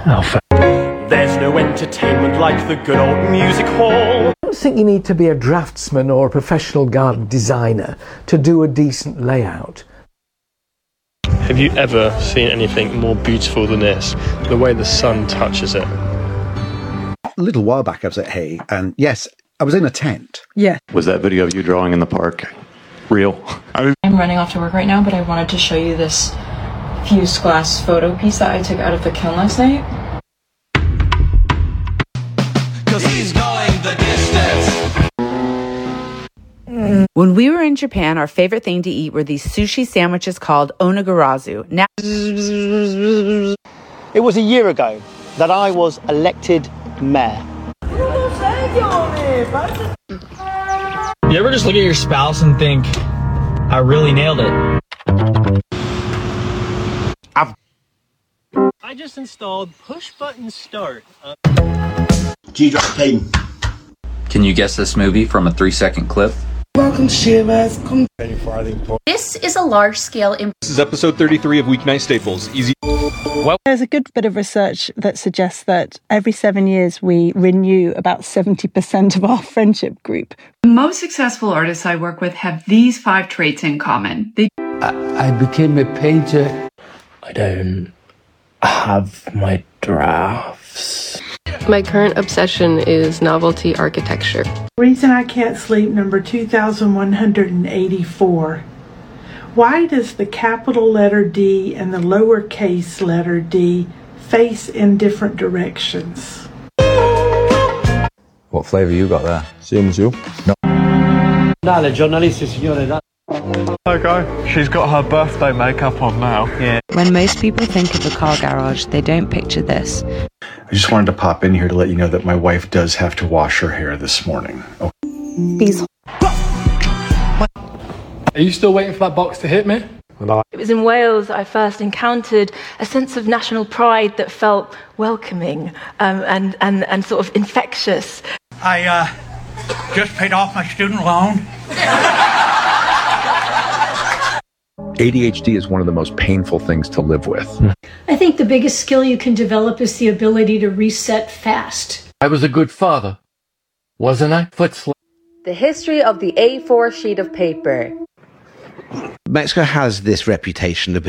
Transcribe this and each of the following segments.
Alpha. There's no entertainment like the good old music hall. I don't think you need to be a draftsman or a professional garden designer to do a decent layout. Have you ever seen anything more beautiful than this? The way the sun touches it. A little while back I was at Hay, and yes, I was in a tent. Yeah. Was that video of you drawing in the park real? I'm running off to work right now, but I wanted to show you this fused glass photo piece that I took out of the kiln last night. He's going the distance. When we were in Japan, our favorite thing to eat were these sushi sandwiches called onigarazu. Now, it was a year ago that I was elected mayor. You ever just look at your spouse and think, I really nailed it? I just installed push button start. G-Drop team. Can you guess this movie from a 3-second clip? Welcome, Shivers. This is a large-scale. This is episode 33 of Weeknight Staples. Easy. Well, there's a good bit of research that suggests that every 7 years we renew about 70% of our friendship group. The most successful artists I work with have these 5 traits in common. I became a painter. I don't have my drafts. My current obsession is novelty architecture. Reason I can't sleep, number 2184. Why does the capital letter D and the lowercase letter d face in different directions? What flavour you got there? Same as you. No. Dale, giornalisti, signore. Okay, she's got her birthday makeup on now. Yeah. when most people think of a car garage, they don't picture this. I just wanted to pop in here to let you know that my wife does have to wash her hair this morning. Oh. These. Are you still waiting for that box to hit me? It was in Wales I first encountered a sense of national pride that felt welcoming and sort of infectious. I just paid off my student loan. ADHD is one of the most painful things to live with. I think the biggest skill you can develop is the ability to reset fast. I was a good father, wasn't I? The history of the A4 sheet of paper. Mexico has this reputation to be...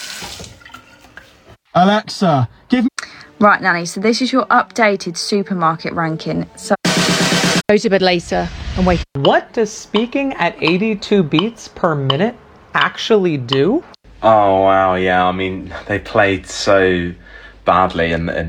Alexa, give me... Right, Nanny, so this is your updated supermarket ranking. So go to bed later and wait. What does speaking at 82 beats per minute actually do? Oh, wow, yeah. I mean, they played so badly and